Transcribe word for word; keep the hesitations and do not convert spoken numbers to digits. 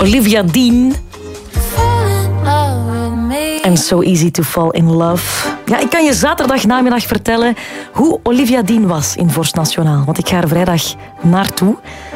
Olivia Dean. En So Easy to Fall in Love. Ja, ik kan je zaterdag namiddag vertellen hoe Olivia Dean was in Vorst Nationaal. Want ik ga er vrijdag naartoe.